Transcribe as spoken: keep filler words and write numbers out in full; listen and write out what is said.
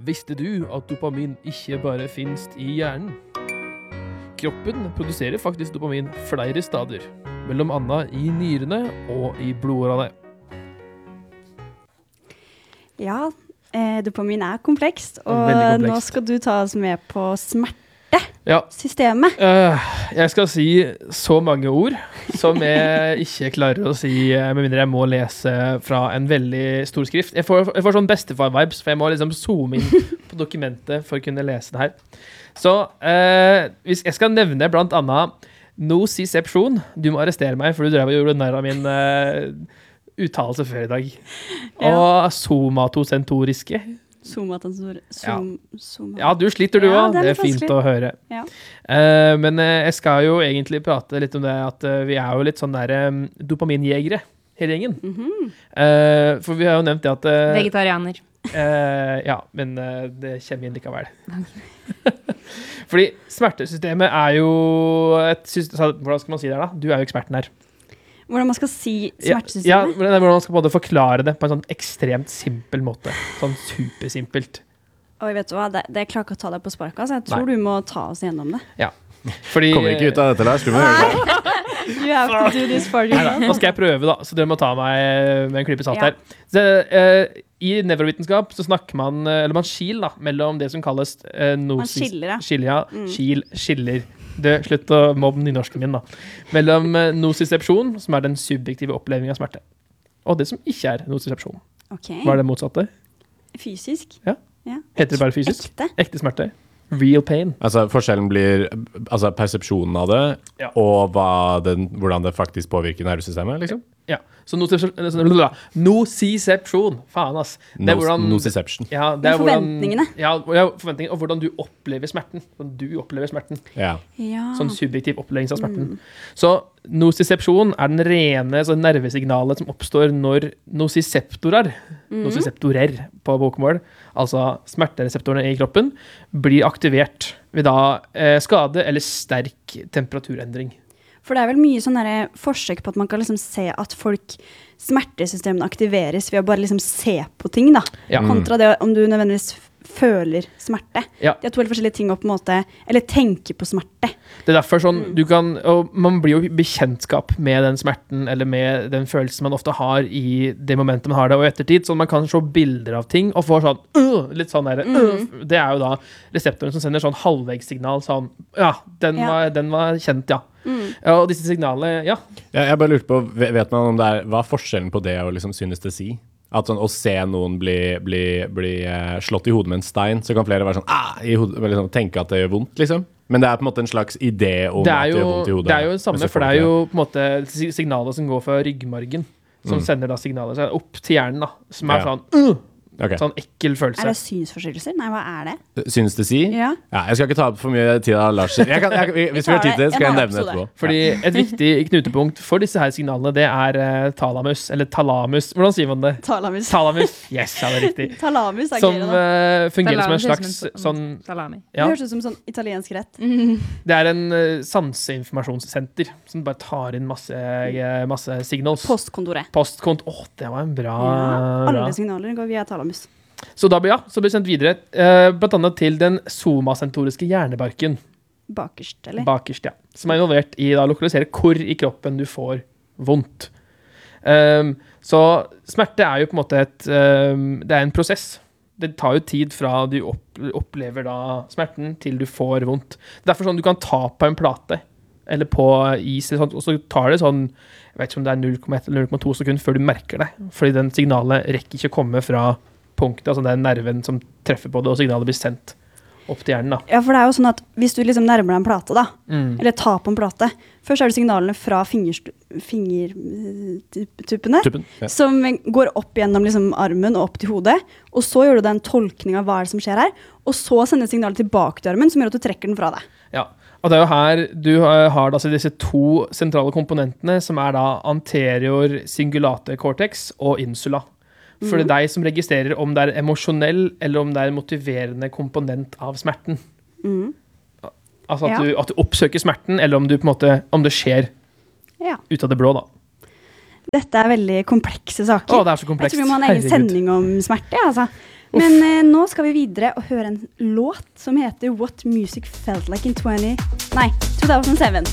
Visste du at dopamin ikke bare finnes i hjernen? Kroppen produserer faktisk dopamin flere steder, mellom annet i nyrene og i blodårene. Ja, eh, dopamin er komplekst, og komplekst. nå skal du ta oss med på smertesystemet. Ja. Uh, jeg skal si så mange ord som jeg ikke klarer å si, med mindre jeg må lese fra en veldig stor skrift. Jeg får, jeg får sånn bestefar-vibes, for jeg må liksom zoome inn på dokumentet for å kunne lese det her. Så uh, hvis jeg skal nevne blant annet nociception. Du må arrestere meg, for du drev og gjorde nær av min uh, uttalelse før i dag. Ja. Og somatosentoriske. Somatensor... Som, ja. Soma. Ja, du sliter du også. Ja, det, det er fint vanskelig. Å høre. Ja. Uh, men uh, jeg skal jo egentlig prate litt om det, at uh, vi er jo litt sånn der um, dopaminjegere, hele gjengen. Mm-hmm. uh, for vi har jo nevnt det at... Uh, Vegetarianer. Uh, ja, men uh, det kommer inn likevel. Fordi smertesystemet er jo et system, hvordan skal man si det da? Du er jo eksperten her. Hvordan man skal si smertesystemet? Ja, ja, hvordan man skal både forklare det på en sånn ekstremt simpel måte. Sånn supersimpelt. Oi, vet du hva? Det, det klarer ikke å ta deg på sparket, så jeg tror Nei. Du må ta oss gjennom det. Ja. Fordi, kommer ikke ut av dette, Lars. Du må gjøre det. You have to do this for you. Nå skal jeg prøve da, så dere må ta meg med en klippe salt her. Så, uh, I nevrovitenskap så snakker man, eller man skil da, mellom det som kalles uh, nosis, man skiller, ja. Skiller, ja. Mm. Skil, skiller. Det, slutt å mobbe nynorsken min da. Mellom uh, nociception, som er den subjektive opplevingen av smerte, og det som ikke er nociception. Okay. Hva er det motsatte? Fysisk. Ja. Ja. Heter det bare fysisk? Ekte. Ekte smerte. Real pain. Altså forskjellen blir altså persepsjonen av det, ja. Og hva den, hvordan det faktisk påvirker nervesystemet, liksom? Ja, så nociception, faen ass. Det er hvordan, nociception. Ja, det er forventningene. Hvordan, ja, forventningene, og hvordan du opplever smerten. Hvordan du opplever smerten. Ja. Ja. Sånn subjektiv oppleving av smerten. Mm. Så nociception er den rene så nervesignalet som oppstår når nociceptorer, mm. nociceptorer på bokmål, altså smertereseptorene i kroppen, blir aktivert ved da eh, skade eller sterk temperaturendring. For det er vel mye sånn der forsøk på at man kan liksom se at folk, smertesystemene aktiveres ved å bare liksom se på ting da, ja. Kontra det om du nødvendigvis føler smerte. Ja. Det er to helt forskjellige ting å på en måte, eller tenke på smerte. Det er derfor sånn, du kan, og man blir jo bekjentskap med den smerten, eller med den følelsen man ofte har i det momentet man har det, og i ettertid, så man kan se bilder av ting, og få sånn, uh, litt sånn der, uh, mm. det er jo da reseptoren som sender sånn halvvegssignal, sånn, ja, den, ja. Var, den var kjent, ja. Mm. Ja, og disse signalene, ja. ja. Jeg bare lurte på, vet man om det er, hva er forskjellen på det og liksom synestesi? At sånn, å se noen bli, bli, bli uh, slått i hodet med en stein, så kan flere være sånn, ah, i hodet, liksom, tenke at det gjør vondt, liksom. Men det er på en måte en slags idé om det at jo, det gjør vondt i hodet. Det er jo det samme, for det er jo på en måte signaler som går fra ryggmargen, som mm. sender da signaler opp til hjernen, da, som er ja. Sånn, uh, okay. Sånn ekkel følelse. Er det synsforstyrrelser? Nei, hva er det? Synestesi? Ja. Ja, jeg skal ikke ta opp for mye tid av Lars. Jeg kan, jeg, hvis vi har tid til det, skal jeg nevne etterpå. Fordi et viktig knutepunkt for disse her signalene, det er uh, thalamus, eller talamus. Hvordan sier man det? Talamus. Talamus, yes, ja, det er riktig. Talamus er som, gøy, da. Som uh, fungerer talamus som en slags som en, sånn... Salami. Ja. Det høres ut som sånn italiensk rett. Mm. Det er en uh, sanseinformasjonssenter som bare tar inn masse, uh, masse signals. Postkontoret. Postkont, åh, det var en bra... Ja, alle bra. signaler går via talamus. Så da blir ja, så blir det sendt videre, eh, blant annet til den somasentoriske hjernebarken. Bakerst, eller? Bakerst, ja. Som er involvert i da, å lokalisere hvor i kroppen du får vondt. Um, så smerte er jo på en måte et, um, det er en prosess. Det tar jo tid fra du opp, opplever da smerten til du får vondt. Derfor sånn, du kan ta på en plate, eller på is, eller sånt, og så tar det sånn, jeg vet ikke om det er null komma ett eller null komma to sekunder før du merker det, fordi den signalet rekker ikke å komme fra punktet, altså det er nerven som treffer på det, og signalet blir sendt opp til hjernen da. Ja, for det er jo sånn at hvis du liksom nærmer deg en plate da, mm. eller tar på en plate, først er det signalene fra fingertuppene, ja. Som går opp gjennom liksom armen og opp til hodet, og så gjør du deg en tolkning av hva er det som skjer her, og så sender signalet tilbake til armen, som gjør at du trekker den fra deg. Ja, og det er jo her du har altså disse to sentrale komponentene, som er da anterior cingulate cortex og insula. For det er deg som registrerer om det er emosjonell eller om det er en motiverende komponent av smerten. Mm. Altså at, ja. du, at du oppsøker smerten, eller om, du på en måte, om det skjer ja. Ut av det blå da. Dette er veldig komplekse saker. Å, det er så komplekst. Jeg tror vi må ha en egen sending om smerte, altså. Men eh, nå skal vi videre og høre en låt som heter What Music Felt Like in twenty... Nei, two thousand seven.